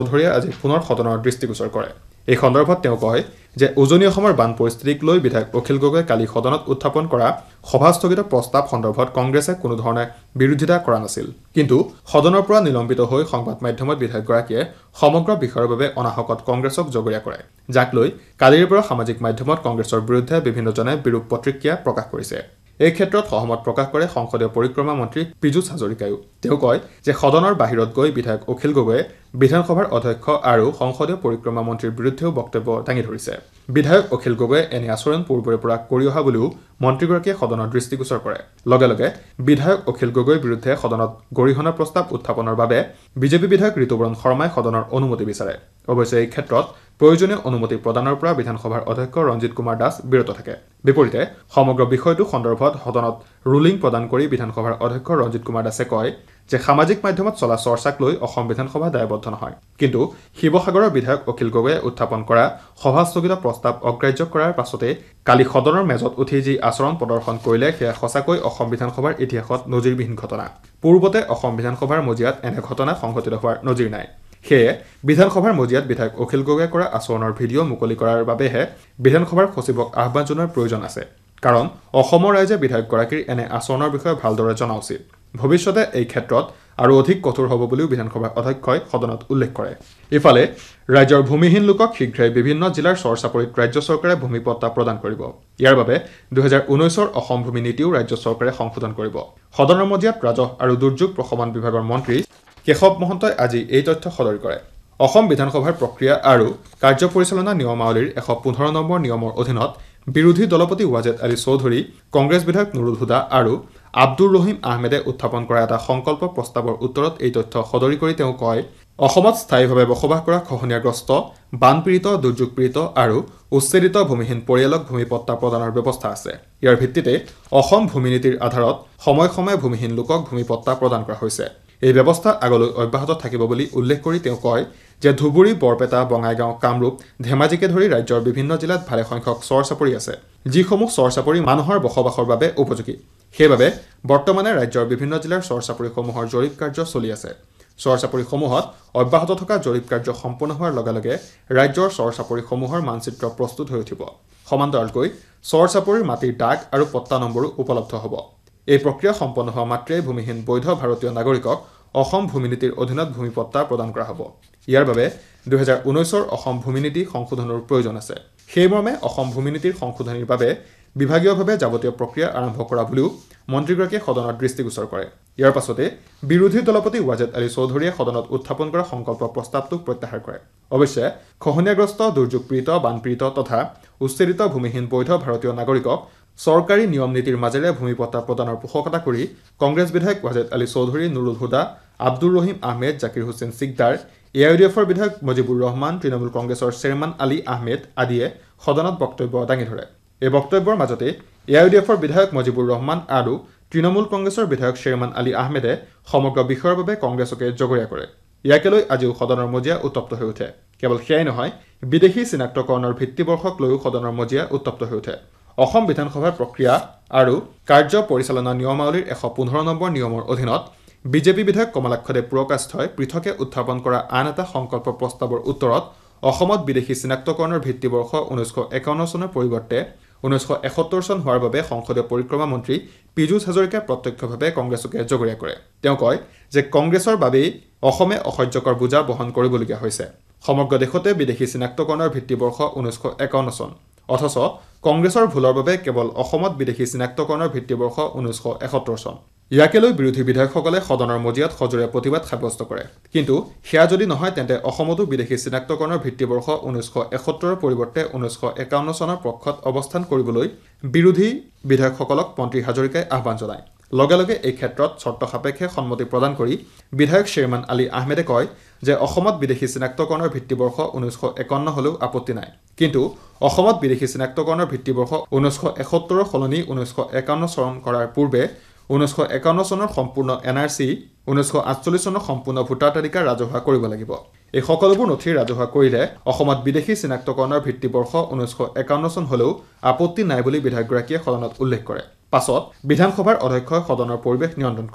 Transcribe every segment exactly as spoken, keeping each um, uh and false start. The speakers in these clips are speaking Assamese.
চৌধুৰীয়ে আজি পুনৰ সদনৰ দৃষ্টিগোচৰ কৰে। এই সন্দৰ্ভত তেওঁ কয় যে উজনি অসমৰ বান পৰিস্থিতিক লৈ বিধায়ক অখিল গগৈয়ে কালি সদনত উত্থাপন কৰা সভা স্থগিত প্ৰস্তাৱ সন্দৰ্ভত কংগ্ৰেছে কোনো ধৰণে বিৰোধিতা কৰা নাছিল। কিন্তু সদনৰ পৰা নিলম্বিত হৈ সংবাদ মাধ্যমত বিধায়কগৰাকীয়ে সমগ্ৰ বিষয়ৰ বাবে অনাহকত কংগ্ৰেছক জগৰীয়া কৰে, যাক লৈ কালিৰ পৰা সামাজিক মাধ্যমত কংগ্ৰেছৰ বিৰুদ্ধে বিভিন্নজনে বিৰূপ প্ৰতিক্ৰিয়া প্ৰকাশ কৰিছে। এই ক্ষেত্ৰত সহমত প্ৰকাশ কৰে সংসদীয় পৰিক্ৰমা মন্ত্ৰী পীযুষ হাজৰিকায়ো। তেওঁ কয় যে সদনৰ বাহিৰত গৈ বিধায়ক অখিল গগৈয়ে বিধানসভাৰ অধ্যক্ষ আৰু সংসদীয় পৰিক্ৰমা মন্ত্ৰীৰ বিৰুদ্ধেও বক্তব্য দাঙি ধৰিছে। বিধায়ক অখিল গগৈয়ে এনে আচৰণ পূৰ্বৰে পৰা কৰি অহা বুলিও মন্ত্ৰীগৰাকীয়ে সদনৰ দৃষ্টিগোচৰ কৰে। লগে লগে বিধায়ক অখিল গগৈৰ বিৰুদ্ধে সদনত গৰিহণা প্ৰস্তাৱ উত্থাপনৰ বাবে বিজেপি বিধায়ক ঋতুপৰণ শৰ্মাই সদনৰ অনুমতি বিচাৰে। অৱশ্যে এই ক্ষেত্ৰত প্ৰয়োজনীয় অনুমতি প্ৰদানৰ পৰা বিধানসভাৰ অধ্যক্ষ ৰঞ্জিত কুমাৰ দাস বিৰত থাকে। বিপৰীতে সমগ্ৰ বিষয়টো সন্দৰ্ভত সদনত ৰুলিং প্ৰদান কৰি বিধানসভাৰ অধ্যক্ষ ৰঞ্জিত কুমাৰ দাসে কয় যে সামাজিক মাধ্যমত চলা চৰ্চাক লৈ অসম বিধানসভা দায়বদ্ধ নহয়। কিন্তু শিৱসাগৰৰ বিধায়ক অখিল গগৈয়ে উত্থাপন কৰা সভা স্থগিত প্ৰস্তাৱ অগ্ৰাহ্য কৰাৰ পাছতে কালি সদনৰ মেজত উঠি যি আচৰণ প্ৰদৰ্শন কৰিলে সেয়া সঁচাকৈ অসম বিধানসভাৰ ইতিহাসত নজিৰবিহীন ঘটনা। পূৰ্বতে অসম বিধানসভাৰ মজিয়াত এনে ঘটনা সংঘটিত হোৱাৰ নজিৰ নাই। সেয়ে বিধানসভাৰ মজিয়াত বিধায়ক অখিল গগৈয়ে কৰা আচৰণৰ ভিডিঅ' মুকলি কৰাৰ বাবেহে বিধানসভাৰ সচিবক আহ্বান জনোৱাৰ প্ৰয়োজন আছে। কাৰণ অসমৰ ৰাইজে বিধায়কগৰাকীৰ এনে আচৰণৰ বিষয়ে ভালদৰে জনা উচিত। ভৱিষ্যতে এই ক্ষেত্ৰত আৰু অধিক কঠোৰ হ'ব বুলিও বিধানসভাৰ অধ্যক্ষই সদনত উল্লেখ কৰে। ইফালে ৰাজ্যৰ ভূমিহীন লোকক শীঘ্ৰেই বিভিন্ন জিলাৰ চৰ চাপৰিত ৰাজ্য চৰকাৰে ভূমি পট্টা প্ৰদান কৰিব। ইয়াৰ বাবে দুহেজাৰ ঊনৈছৰ অসম ভূমি নীতিও ৰাজ্য চৰকাৰে সংশোধন কৰিব। সদনৰ মজিয়াত ৰাজহ আৰু দুৰ্যোগ প্ৰশমন বিভাগৰ মন্ত্ৰী কেশৱ মহন্তই আজি এই তথ্য সদৰি কৰে। অসম বিধানসভাৰ প্ৰক্ৰিয়া আৰু কাৰ্য পৰিচালনা নিয়মাৱলীৰ এশ পোন্ধৰ নম্বৰ নিয়মৰ অধীনত বিৰোধী দলপতি ৱাজেদ আলী চৌধুৰী, কংগ্ৰেছ বিধায়ক নুৰুল হুদা আৰু আব্দুৰ ৰহিম আহমেদে উত্থাপন কৰা এটা সংকল্প প্ৰস্তাৱৰ উত্তৰত এই তথ্য সদৰি কৰি তেওঁ কয়, অসমত স্থায়ীভাৱে বসবাস কৰা খহনীয়াগ্ৰস্ত, বানপীড়িত, দুৰ্যোগপীড়িত আৰু উচ্ছেদিত ভূমিহীন পৰিয়ালক ভূমি পট্টা প্ৰদানৰ ব্যৱস্থা আছে। ইয়াৰ ভিত্তিতে অসম ভূমি নীতিৰ আধাৰত সময়ে সময়ে ভূমিহীন লোকক ভূমি পট্টা প্ৰদান কৰা হৈছে। এই ব্যৱস্থা আগলৈ অব্যাহত থাকিব বুলি উল্লেখ কৰি তেওঁ কয় যে ধুবুৰী, বৰপেটা, বঙাইগাঁও, কামৰূপ, ধেমাজিকে ধৰি ৰাজ্যৰ বিভিন্ন জিলাত ভালেসংখ্যক চৰ চাপৰি আছে, যিসমূহ চৰ চাপৰি মানুহৰ বসবাসৰ বাবে উপযোগী। সেইবাবে বৰ্তমানে ৰাজ্যৰ বিভিন্ন জিলাৰ চৰ চাপৰিসমূহৰ জৰীপ কাৰ্য চলি আছে। চৰ চাপৰিসমূহত অব্যাহত থকা জৰীপ কাৰ্য সম্পূৰ্ণ হোৱাৰ লগে লগে ৰাজ্যৰ চৰ চাপৰিসমূহৰ মানচিত্ৰ প্ৰস্তুত হৈ উঠিব। সমান্তৰালকৈ চৰ চাপৰিৰ মাটিৰ দাগ আৰু পট্টা নম্বৰো উপলব্ধ হ'ব। এই প্ৰক্ৰিয়া সম্পন্ন হোৱা মাত্ৰেই ভূমিহীন বৈধ ভাৰতীয় নাগৰিকক অসম ভূমি নীতিৰ অধীনত ভূমি পট্টা প্ৰদান কৰা হ'ব। ইয়াৰ বাবে দুহেজাৰ ঊনৈছৰ অসম ভূমি নীতি সংশোধনৰ প্ৰয়োজন আছে। সেইমৰ্মে অসম ভূমি নীতিৰ সংশোধনীৰ বাবে বিভাগীয়ভাৱে যাৱতীয় প্ৰক্ৰিয়া আৰম্ভ কৰা বুলিও মন্ত্ৰীগৰাকীয়ে সদনত দৃষ্টিগোচৰ কৰে। ইয়াৰ পাছতে বিৰোধী দলপতি ৱাজেদ আলী চৌধুৰীয়ে সদনত উত্থাপন কৰা সংকল্প প্ৰস্তাৱটোক প্ৰত্যাহাৰ কৰে। অৱশ্যে খহনীয়াগ্ৰস্ত, দুৰ্যোগপীড়িত, বানপীড়িত তথা উচ্ছেদিত ভূমিহীন বৈধ ভাৰতীয় নাগৰিকক চৰকাৰী নিয়ম নীতিৰ মাজেৰে ভূমি পট্টা প্ৰদানৰ পোষকতা কৰি কংগ্ৰেছ বিধায়ক Wajed Ali Choudhury, Nurul Hooda, Abdur Rahim Ahmed, Zakir Hussain Sikdar, A I U D এফৰ বিধায়ক মজিবুৰ ৰহমান, তৃণমূল কংগ্ৰেছৰ চেয়াৰমেন আলী আহমেদ আদিয়ে সদনত বক্তব্য দাঙি ধৰে। এই বক্তব্যৰ মাজতে এ আই ইউ ডি এফৰ বিধায়ক মজিবুৰ ৰহমান আৰু তৃণমূল কংগ্ৰেছৰ বিধায়ক চেয়াৰমেন আলী আহমেদে সমগ্ৰ বিষয়ৰ বাবে কংগ্ৰেছকে জগৰীয়া কৰে। ইয়াকে লৈ আজিও সদনৰ মজিয়া উত্তপ্ত হৈ উঠে। কেৱল সেয়াই নহয়, বিদেশী চিনাক্তকৰণৰ ভিত্তিবৰ্ষক লৈও সদনৰ মজিয়া উত্তপ্ত হৈ উঠে। অসম বিধানসভাৰ প্ৰক্ৰিয়া আৰু কাৰ্য পৰিচালনা নিয়মাৱলীৰ এশ পোন্ধৰ নম্বৰ নিয়মৰ অধীনত বিজেপি বিধায়ক কমলাক্ষদেৱ পুৰকাষ্ঠই পৃথকে উত্থাপন কৰা আন এটা সংকল্প প্ৰস্তাৱৰ উত্তৰত অসমত বিদেশী চিনাক্তকৰণৰ ভিত্তিবৰ্ষ ঊনৈছশ একাৱন্ন চনৰ পৰিৱৰ্তে ঊনৈছশ এসত্তৰ চন হোৱাৰ বাবে সংসদীয় পৰিক্ৰমা মন্ত্ৰী পীযুষ হাজৰিকাই প্ৰত্যক্ষভাৱে কংগ্ৰেছকে জগৰীয়া কৰে। তেওঁ কয় যে কংগ্ৰেছৰ বাবেই অসমে অসহ্যকৰ বোজা বহন কৰিবলগীয়া হৈছে। সমগ্ৰ দেশতে বিদেশী চিনাক্তকৰণৰ ভিত্তিবৰ্ষ ঊনৈছশ একাৱন্ন চন, অথচ কংগ্ৰেছৰ ভুলৰ বাবে কেৱল অসমত বিদেশী চিনাক্তকৰণৰ ভিত্তিবৰ্ষ ঊনৈছশ এসত্তৰ চন। ইয়াকে লৈ বিৰোধী বিধায়কসকলে সদনৰ মজিয়াত সজোৰে প্ৰতিবাদ সাব্যস্ত কৰে। কিন্তু সেয়া যদি নহয়, তেন্তে অসমতো বিদেশী চিনাক্তকৰণৰ ভিত্তিবৰ্ষ ঊনৈছশ এসত্তৰৰ পৰিৱৰ্তে ঊনৈছশ একাৱন্ন চনৰ পক্ষত অৱস্থান কৰিবলৈ বিৰোধী বিধায়কসকলক মন্ত্ৰী হাজৰিকাই আহ্বান জনায়। লগে লগে এই ক্ষেত্ৰত চৰ্ত সাপেক্ষে সন্মতি প্ৰদান কৰি বিধায়ক চেয়াৰমেন আলী আহমেদে কয় যে অসমত বিদেশী চিনাক্তকৰণৰ ভিত্তিবৰ্ষ ঊনৈছশ একাৱন্ন হলেও আপত্তি নাই, কিন্তু অসমত বিদেশী চিনাক্তকৰণৰ ভিত্তিবৰ্ষ ঊনৈছশ এসত্তৰৰ সলনি ঊনৈছশ একাৱন্ন চন কৰাৰ পূৰ্বে ঊনৈছশ একাৱন্ন চনৰ সম্পূৰ্ণ এন আৰ চি, ঊনৈছশ আঠচল্লিছ চনৰ সম্পূৰ্ণ ভোটাৰ তালিকা ৰাজহুৱা কৰিব লাগিব। এই সকলোবোৰ নথি ৰাজহুৱা কৰিলে অসমত বিদেশী চিনাক্তকৰণৰ ভিত্তিবৰ্ষ ঊনৈছশ একাৱন্ন চন হলেও আপত্তি নাই বুলি বিধায়কগৰাকীয়ে সদনত উল্লেখ কৰে। পাছত বিধানসভাৰ অধ্যক্ষই সদনৰ পৰিৱেশ নিয়ন্ত্ৰণ কৰে।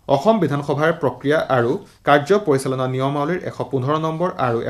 অসম বিধানসভাৰ প্ৰক্ৰিয়া আৰু কাৰ্য পৰিচালনা নিয়মাৱলীৰ এশ পোন্ধৰ নম্বৰ আৰু